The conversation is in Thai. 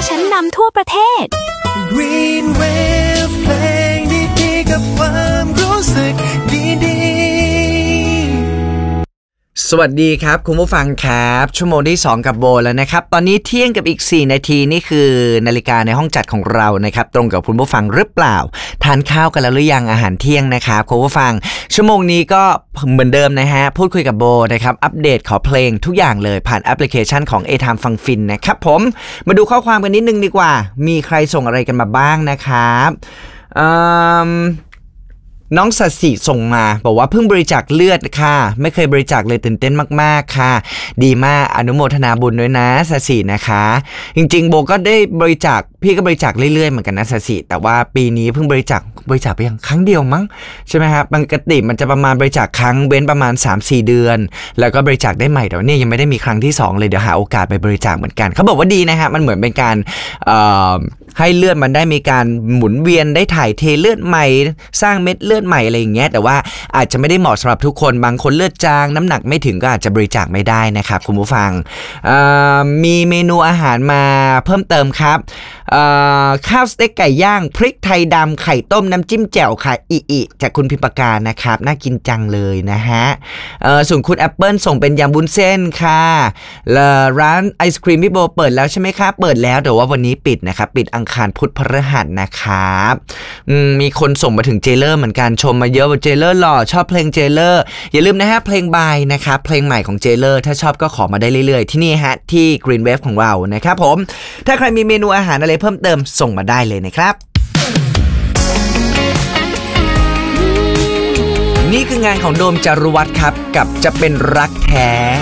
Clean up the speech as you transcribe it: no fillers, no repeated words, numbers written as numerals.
ชั้นนำทั่วประเทศ Green Wave เพลงดีๆกับความรู้สึกดีๆสวัสดีครับคุณผู้ฟังครับชั่วโมงที่2กับโบแล้วนะครับตอนนี้เที่ยงกับอีก4นาทีนี่คือนาฬิกาในห้องจัดของเรานะครับตรงกับคุณผู้ฟังหรือเปล่าทานข้าวกันแล้วหรือยังอาหารเที่ยงนะครับคุณผู้ฟังชั่วโมงนี้ก็เหมือนเดิมนะฮะพูดคุยกับโบนะครับอัปเดตขอเพลงทุกอย่างเลยผ่านแอปพลิเคชันของ A-Time ฟังฟินนะครับผมมาดูข้อความกันนิดนึงดีกว่ามีใครส่งอะไรกันมาบ้างนะครับน้องสัสิส่งมาบอกว่าเพิ่งบริจาคเลือดค่ะไม่เคยบริจาคเลยตื่นเต้นมากๆค่ะดีมากอนุโมทนาบุญด้วยนะสัสินะคะจริงๆโบก็ได้บริจาคพี่ก็บริจาคเรื่อยๆเหมือนกันนะสัสิแต่ว่าปีนี้เพิ่งบริจาคไปยังครั้งเดียวมั้งใช่ไหมครับปกติมันจะประมาณบริจาคครั้งเว้นประมาณ 3-4 เดือนแล้วก็บริจาคได้ใหม่แต่เนี่ยยังไม่ได้มีครั้งที่2เลยเดี๋ยวหาโอกาสไปบริจาคเหมือนกันเขาบอกว่าดีนะฮะมันเหมือนเป็นการให้เลือดมันได้มีการหมุนเวียนได้ถ่ายเทเลือดใหม่สร้างเม็ดเลือดใหม่อะไรอย่างเงี้ยแต่ว่าอาจจะไม่ได้เหมาะสำหรับทุกคนบางคนเลือดจางน้ำหนักไม่ถึงก็อาจจะบริจาคไม่ได้นะครับคุณผู้ฟังมีเมนูอาหารมาเพิ่มเติมครับข้าวสเต็กไก่ย่างพริกไทยดำไข่ต้มน้ำจิ้มแจ่วค่ะอิจากคุณพิมปากานะครับน่ากินจังเลยนะฮะส่วนคุณแอปเปิลส่งเป็นยำวุ้นเส้นค่ะร้านไอศครีมพี่โบเปิดแล้วใช่ไหมครับเปิดแล้วแต่ว่าวันนี้ปิดนะครับปิดอังคารพุธพฤหัสนะครับมีคนส่งมาถึงเจเลอร์เหมือนกันชมมาเยอะว่าเจเลอร์หล่อชอบเพลงเจเลอร์อย่าลืมนะฮะเพลงบายนะครับเพลงใหม่ของเจเลอร์ถ้าชอบก็ขอมาได้เรื่อยๆที่นี่ฮะที่ Green Wave ของเรานะครับผมถ้าใครมีเมนูอาหารอะไรเพิ่มเติมส่งมาได้เลยนะครับนี่คืองานของโดมจารุวัฒน์ครับกับจะเป็นรักแท้